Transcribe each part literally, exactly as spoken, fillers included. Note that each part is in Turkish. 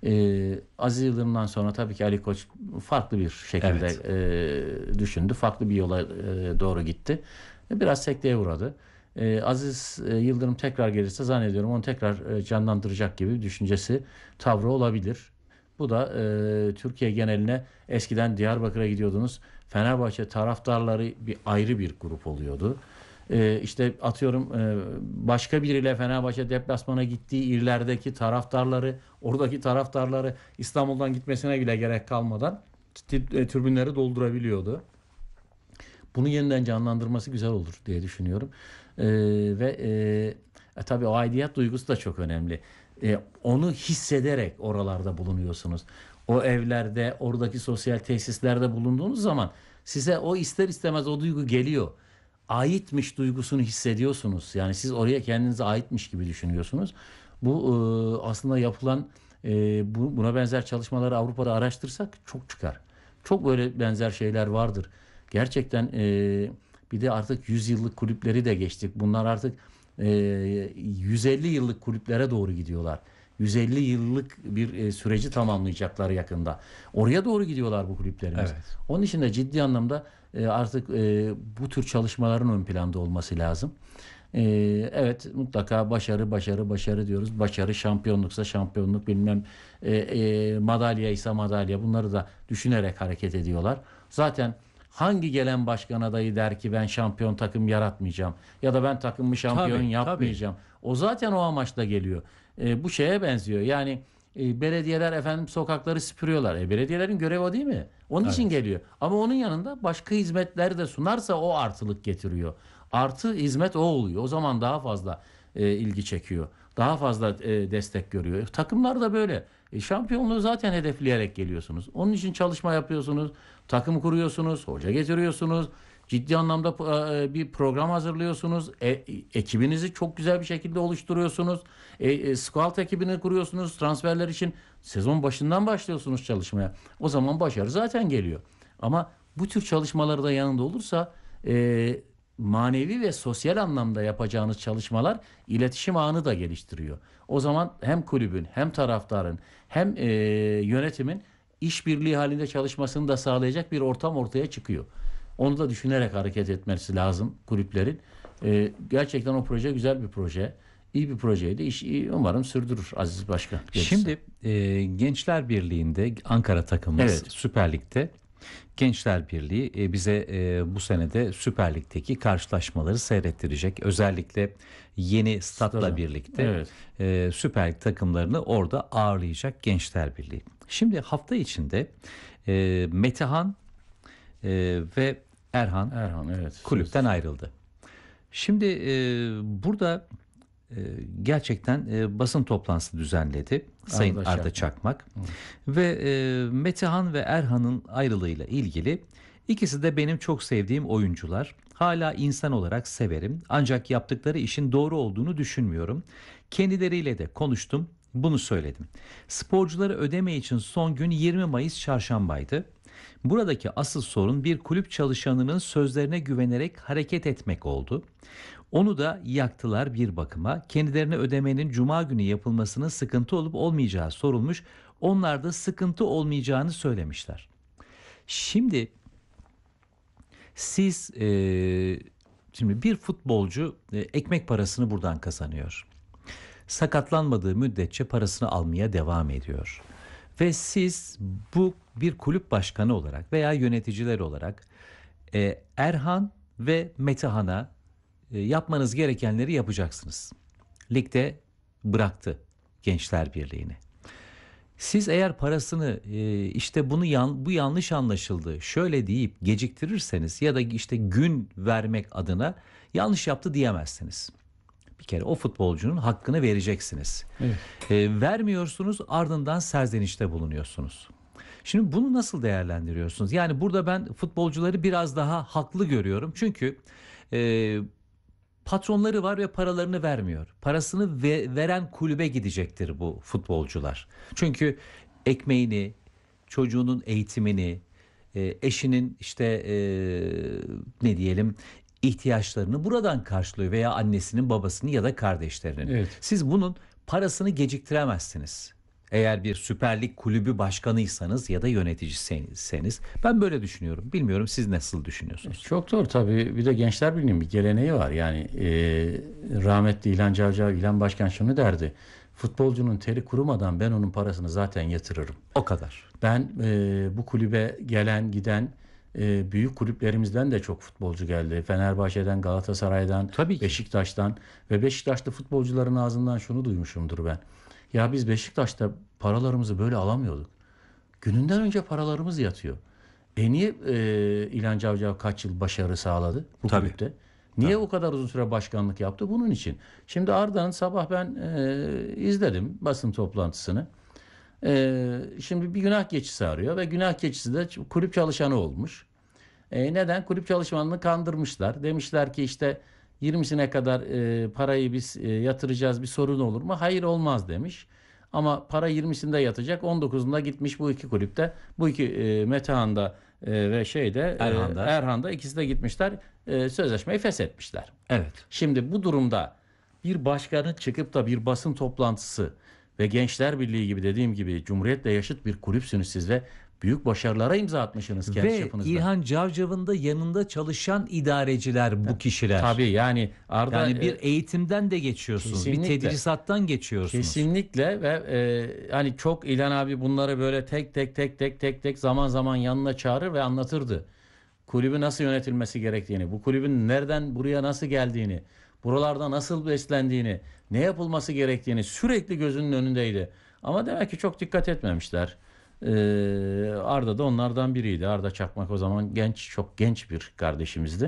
Ee, Aziz Yıldırım'dan sonra tabii ki Ali Koç farklı bir şekilde evet. e, düşündü. Farklı bir yola e, doğru gitti. Biraz sekteye uğradı. E, Aziz e, Yıldırım tekrar gelirse zannediyorum onu tekrar e, canlandıracak gibi bir düşüncesi, tavrı olabilir. Bu da e, Türkiye geneline, eskiden Diyarbakır'a gidiyordunuz. Fenerbahçe taraftarları bir ayrı bir grup oluyordu. E, işte atıyorum e, başka biriyle Fenerbahçe deplasmana gittiği illerdeki taraftarları, oradaki taraftarları İstanbul'dan gitmesine bile gerek kalmadan tribünleri doldurabiliyordu. Bunu yeniden canlandırması güzel olur diye düşünüyorum. E, ve e, e, tabii o aidiyet duygusu da çok önemli. E, onu hissederek oralarda bulunuyorsunuz. O evlerde, oradaki sosyal tesislerde bulunduğunuz zaman size o ister istemez o duygu geliyor. Aitmiş duygusunu hissediyorsunuz. Yani siz oraya kendinize aitmiş gibi düşünüyorsunuz. Bu e, aslında yapılan e, bu, buna benzer çalışmaları Avrupa'da araştırsak çok çıkar. Çok böyle benzer şeyler vardır. Gerçekten e, bir de artık yüz yıllık kulüpleri de geçtik. Bunlar artık e, yüz elli yıllık kulüplere doğru gidiyorlar. yüz elli yıllık bir e, süreci tamamlayacaklar yakında. Oraya doğru gidiyorlar bu kulüplerimiz. Evet. Onun için de ciddi anlamda e, artık e, bu tür çalışmaların ön planda olması lazım. E, evet, mutlaka başarı başarı başarı diyoruz. Başarı, şampiyonluksa şampiyonluk, bilmem e, e, madalya ise madalya, bunları da düşünerek hareket ediyorlar. Zaten hangi gelen başkan adayı der ki ben şampiyon takım yaratmayacağım ya da ben takımımı şampiyon Tabii, yapmayacağım. tabii. O zaten o amaçla geliyor. E, bu şeye benziyor. Yani e, belediyeler efendim sokakları süpürüyorlar. E, belediyelerin görevi o değil mi? Onun Evet. için geliyor. Ama onun yanında başka hizmetleri de sunarsa o artılık getiriyor. Artı hizmet o oluyor. O zaman daha fazla e, ilgi çekiyor. Daha fazla e, destek görüyor. E, takımlar da böyle. E, şampiyonluğu zaten hedefleyerek geliyorsunuz. Onun için çalışma yapıyorsunuz. Takım kuruyorsunuz. Hoca getiriyorsunuz. Ciddi anlamda e, bir program hazırlıyorsunuz. E, ekibinizi çok güzel bir şekilde oluşturuyorsunuz. E, e, scout ekibini kuruyorsunuz. Transferler için sezon başından başlıyorsunuz çalışmaya. O zaman başarı zaten geliyor. Ama bu tür çalışmaları da yanında olursa e, manevi ve sosyal anlamda yapacağınız çalışmalar iletişim ağını da geliştiriyor. O zaman hem kulübün, hem taraftarın, hem e, yönetimin işbirliği halinde çalışmasını da sağlayacak bir ortam ortaya çıkıyor. Onu da düşünerek hareket etmesi lazım kulüplerin. E, gerçekten o proje güzel bir proje. İyi bir projeydi. İş, umarım sürdürür Aziz Başkan. Gelirse. Şimdi e, Gençler Birliği'nde Ankara takımımız Evet. Süper Lig'de. Gençler Birliği e, bize e, bu senede Süper Lig'deki karşılaşmaları seyrettirecek. Özellikle yeni statla Stadı. birlikte Evet. e, Süper Lig takımlarını orada ağırlayacak Gençler Birliği. Şimdi hafta içinde e, Metehan e, ve Erhan, Erhan evet. kulüpten ayrıldı. Şimdi e, burada e, gerçekten e, basın toplantısı düzenledi Sayın Arda Arda Çakmak. Çakmak. Ve e, Metehan ve Erhan'ın ayrılığıyla ilgili, ikisi de benim çok sevdiğim oyuncular. Hala insan olarak severim. Ancak yaptıkları işin doğru olduğunu düşünmüyorum. Kendileriyle de konuştum. Bunu söyledim. Sporcuları ödeme için son gün yirmi Mayıs çarşambaydı. Buradaki asıl sorun bir kulüp çalışanının sözlerine güvenerek hareket etmek oldu. Onu da yaktılar bir bakıma. Kendilerine ödemenin cuma günü yapılmasının sıkıntı olup olmayacağı sorulmuş. Onlar da sıkıntı olmayacağını söylemişler. Şimdi siz e, şimdi bir futbolcu e, ekmek parasını buradan kazanıyor. Sakatlanmadığı müddetçe parasını almaya devam ediyor. Ve siz bu bir kulüp başkanı olarak veya yöneticiler olarak e, Erhan ve Metehan'a e, yapmanız gerekenleri yapacaksınız. Ligde bıraktı Gençler Birliği'ni. Siz eğer parasını e, işte bunu yan, bu yanlış anlaşıldı şöyle deyip geciktirirseniz ya da işte gün vermek adına yanlış yaptı diyemezsiniz. Bir kere o futbolcunun hakkını vereceksiniz. Evet. E, vermiyorsunuz, ardından serzenişte bulunuyorsunuz. Şimdi bunu nasıl değerlendiriyorsunuz? Yani burada ben futbolcuları biraz daha haklı görüyorum. Çünkü e, patronları var ve paralarını vermiyor. Parasını ve, veren kulübe gidecektir bu futbolcular. Çünkü ekmeğini, çocuğunun eğitimini, e, eşinin işte e, ne diyelim ihtiyaçlarını buradan karşılıyor veya annesinin, babasının ya da kardeşlerinin. Evet. Siz bunun parasını geciktiremezsiniz. Eğer bir Süper Lig kulübü başkanıysanız ya da yöneticiseniz. Ben böyle düşünüyorum. Bilmiyorum siz nasıl düşünüyorsunuz? Çok doğru tabii. Bir de Gençler Birliği'nin bir geleneği var. Yani e, rahmetli İlhan Cavcav, İlhan Başkan şunu derdi. Futbolcunun teri kurumadan ben onun parasını zaten yatırırım. O kadar. Ben e, bu kulübe gelen giden e, büyük kulüplerimizden de çok futbolcu geldi. Fenerbahçe'den, Galatasaray'dan, Tabii ki. Beşiktaş'tan ve Beşiktaşlı futbolcuların ağzından şunu duymuşumdur ben. Ya biz Beşiktaş'ta paralarımızı böyle alamıyorduk. Gününden önce paralarımız yatıyor. E niye e, İlhan Cavcav kaç yıl başarı sağladı bu Tabii. kulüpte? Niye o kadar uzun süre başkanlık yaptı? Bunun için. Şimdi Arda'nın sabah ben e, izledim basın toplantısını. E, şimdi bir günah keçisi arıyor ve günah keçisi de kulüp çalışanı olmuş. E, neden? Kulüp çalışanını kandırmışlar. Demişler ki işte yirmisine kadar e, parayı biz e, yatıracağız, bir sorun olur mu? Hayır, olmaz demiş. Ama para yirmisinde yatacak, on dokuzunda gitmiş bu iki kulüpte. Bu iki e, Metehan'da e, ve şeyde e, Erhan'da. Erhan'da ikisi de gitmişler. E, sözleşmeyi feshetmişler. Evet. Şimdi bu durumda bir başkanın çıkıp da bir basın toplantısı ve Gençler Birliği gibi, dediğim gibi, Cumhuriyet'le yaşıt bir kulüpsünüz siz ve büyük başarılara imza atmışsınız kendi Ve çapınızda. İlhan Cavcav'ın da yanında çalışan idareciler bu kişiler. Tabii yani Arda Yani bir e, eğitimden de geçiyorsunuz. Bir kesinlikle. tedrisattan geçiyorsunuz. kesinlikle ve e, hani çok İlhan abi bunları böyle tek tek tek tek tek tek zaman zaman yanına çağırır ve anlatırdı. Kulübü nasıl yönetilmesi gerektiğini, bu kulübün nereden buraya nasıl geldiğini, buralarda nasıl beslendiğini, ne yapılması gerektiğini sürekli gözünün önündeydi. Ama demek ki çok dikkat etmemişler. Ee, Arda da onlardan biriydi. Arda Çakmak o zaman genç, çok genç bir kardeşimizdi.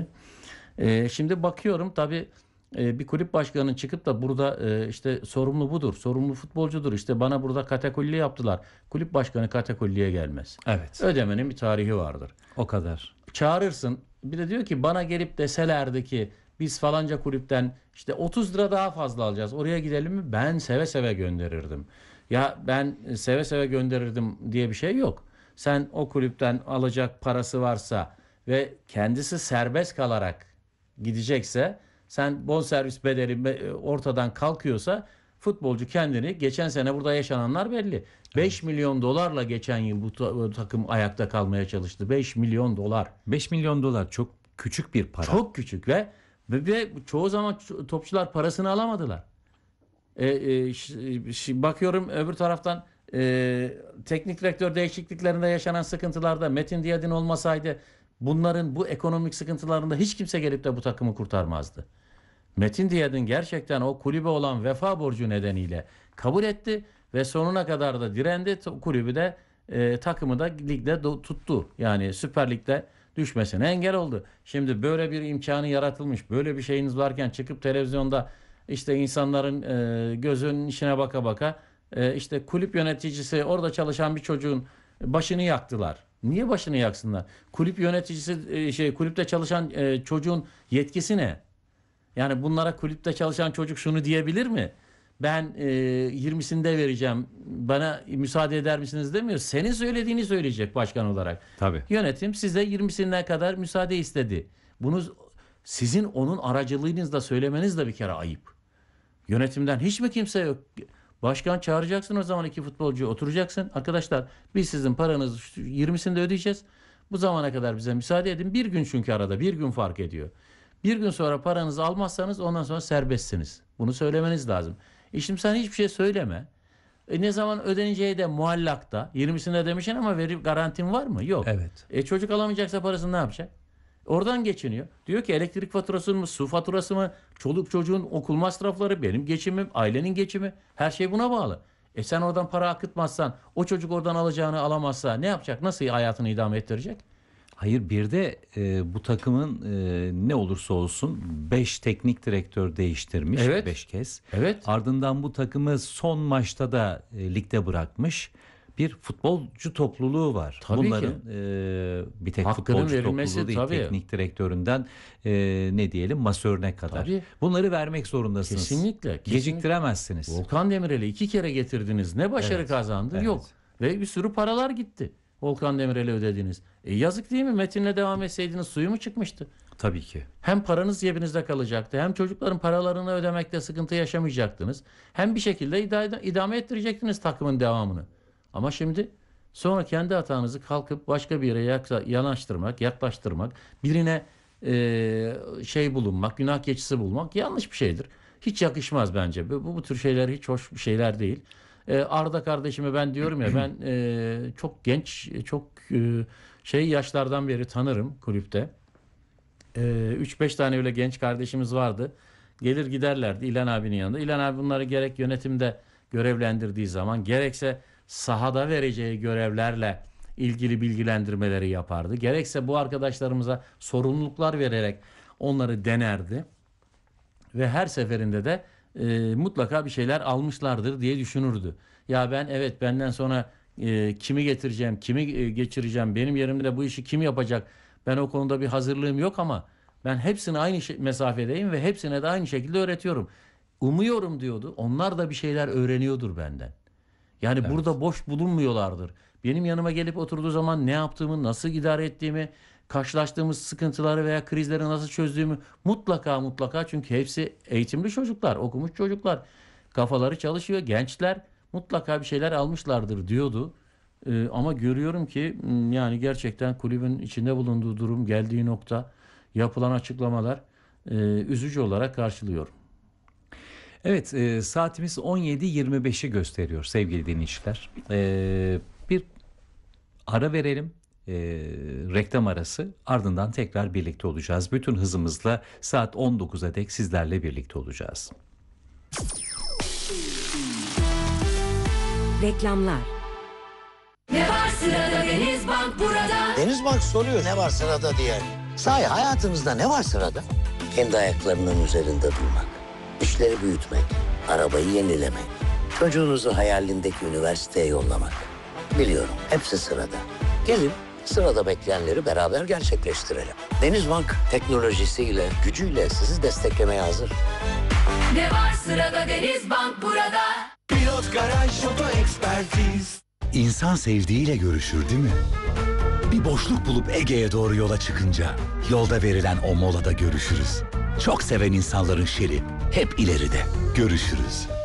Ee, şimdi bakıyorum tabii e, bir kulüp başkanının çıkıp da burada e, işte sorumlu budur, sorumlu futbolcudur. İşte bana burada katakulli yaptılar. Kulüp başkanı katakulliye gelmez. Evet. Ödemenin bir tarihi vardır. O kadar. Çağırırsın. Bir de diyor ki bana gelip deselerdi ki biz falanca kulüpten işte otuz lira daha fazla alacağız. Oraya gidelim mi? Ben seve seve gönderirdim. Ya ben seve seve gönderirdim diye bir şey yok. Sen o kulüpten alacak parası varsa ve kendisi serbest kalarak gidecekse, sen bonservis bedeli ortadan kalkıyorsa, futbolcu kendini, geçen sene burada yaşananlar belli. beş milyon dolarla geçen yıl bu, ta- bu takım ayakta kalmaya çalıştı. beş milyon dolar. beş milyon dolar çok küçük bir para. Çok küçük ve ve, ve çoğu zaman topçular parasını alamadılar. E, e, ş- ş- bakıyorum öbür taraftan e, teknik direktör değişikliklerinde yaşanan sıkıntılarda Metin Diyadin olmasaydı bunların bu ekonomik sıkıntılarında hiç kimse gelip de bu takımı kurtarmazdı. Metin Diyadin gerçekten o kulübe olan vefa borcu nedeniyle kabul etti ve sonuna kadar da direndi. Kulübü de e, takımı da ligde do- tuttu. Yani Süper Lig'de düşmesine engel oldu. Şimdi böyle bir imkanı yaratılmış, böyle bir şeyiniz varken çıkıp televizyonda işte insanların e, gözünün içine baka baka e, işte kulüp yöneticisi, orada çalışan bir çocuğun başını yaktılar. Niye başını yaksınlar? Kulüp yöneticisi e, şey kulüpte çalışan e, çocuğun yetkisi ne? Yani bunlara kulüpte çalışan çocuk şunu diyebilir mi? Ben e, yirmisinde vereceğim, bana müsaade eder misiniz demiyor. Senin söylediğini söyleyecek başkan olarak. Tabii. Yönetim size yirmisine kadar müsaade istedi. Bunu sizin onun aracılığınızla söylemeniz de bir kere ayıp. Yönetimden hiç mi kimse yok? Başkan çağıracaksın o zaman iki futbolcuyu, oturacaksın. Arkadaşlar biz sizin paranızı yirmisinde ödeyeceğiz. Bu zamana kadar bize müsaade edin. Bir gün, çünkü arada bir gün fark ediyor. Bir gün sonra paranızı almazsanız ondan sonra serbestsiniz. Bunu söylemeniz lazım. E şimdi sen hiçbir şey söyleme. E ne zaman ödeneceği de muallakta. yirmisinde demişsin ama verip garantin var mı? Yok. Evet. E çocuk alamayacaksa parasını ne yapacak? Oradan geçiniyor. Diyor ki elektrik faturası mı, su faturası mı, çoluk çocuğun okul masrafları, benim geçimim, ailenin geçimi, her şey buna bağlı. E sen oradan para akıtmazsan, o çocuk oradan alacağını alamazsa ne yapacak? Nasıl hayatını idame ettirecek? Hayır, bir de e, bu takımın e, ne olursa olsun beş teknik direktör değiştirmiş, Evet. beş kez. Evet. Ardından bu takımı son maçta da e, ligde bırakmış bir futbolcu topluluğu var. Tabii Bunların ki. e, bir tek Hakkının futbolcu verilmesi, topluluğu değil, tabii. teknik direktöründen e, ne diyelim masörüne kadar. Tabii. Bunları vermek zorundasınız. Kesinlikle. kesinlikle. Geciktiremezsiniz. Volkan Demirel'i iki kere getirdiniz. Ne başarı Evet, kazandı? evet. Yok. Ve bir sürü paralar gitti. Volkan Demirel'e ödediniz. E yazık değil mi? Metin'le devam etseydiniz suyu mu çıkmıştı? Tabii ki. Hem paranız cebinizde kalacaktı, hem çocukların paralarını ödemekte sıkıntı yaşamayacaktınız. Hem bir şekilde ida- idame ettirecektiniz takımın devamını. Ama şimdi sonra kendi hatanızı kalkıp başka bir yere yakla- yanaştırmak, yaklaştırmak, birine e, şey bulunmak, günah keçisi bulmak yanlış bir şeydir. Hiç yakışmaz bence. Bu, bu, bu tür şeyler hiç hoş bir şeyler değil. E, Arda kardeşime ben diyorum ya, ben e, çok genç, çok e, şey yaşlardan beri tanırım kulüpte. üç beş tane öyle genç kardeşimiz vardı. Gelir giderlerdi İlhan abinin yanında. İlhan abi bunları gerek yönetimde görevlendirdiği zaman, gerekse sahada vereceği görevlerle ilgili bilgilendirmeleri yapardı. Gerekse bu arkadaşlarımıza sorumluluklar vererek onları denerdi. Ve her seferinde de e, mutlaka bir şeyler almışlardır diye düşünürdü. Ya ben, evet, benden sonra e, kimi getireceğim, kimi e, geçireceğim, benim yerimde bu işi kim yapacak? Ben o konuda bir hazırlığım yok ama ben hepsine aynı şey, mesafedeyim ve hepsine de aynı şekilde öğretiyorum. Umuyorum diyordu. Onlar da bir şeyler öğreniyordur benden. Yani Evet. burada boş bulunmuyorlardır. Benim yanıma gelip oturduğu zaman ne yaptığımı, nasıl idare ettiğimi, karşılaştığımız sıkıntıları veya krizleri nasıl çözdüğümü mutlaka mutlaka, çünkü hepsi eğitimli çocuklar, okumuş çocuklar, kafaları çalışıyor, gençler, mutlaka bir şeyler almışlardır diyordu. Ee, ama görüyorum ki m, yani gerçekten kulübün içinde bulunduğu durum, geldiği nokta, yapılan açıklamalar e, üzücü olarak karşılıyorum. Evet, e, saatimiz on yedi yirmi beşi gösteriyor sevgili dinleyiciler. E, bir ara verelim. E, reklam arası, ardından tekrar birlikte olacağız. Bütün hızımızla saat on dokuza dek sizlerle birlikte olacağız. Reklamlar. Ne var sırada Denizbank burada. Denizbank soruyor ne var sırada diye. Sahi hayatınızda ne var sırada? Kendi ayaklarının üzerinde durmak, işleri büyütmek, arabayı yenilemek, çocuğunuzu hayalindeki üniversiteye yollamak. Biliyorum, hepsi sırada. Gelin sırada bekleyenleri beraber gerçekleştirelim. Denizbank teknolojisiyle, gücüyle sizi desteklemeye hazır. Ne var sırada Denizbank burada. Pilot Garaj Oto Ekspertiz. İnsan sevdiğiyle görüşür değil mi? Bir boşluk bulup Ege'ye doğru yola çıkınca yolda verilen o molada görüşürüz. Çok seven insanların şeri hep ileride. Görüşürüz.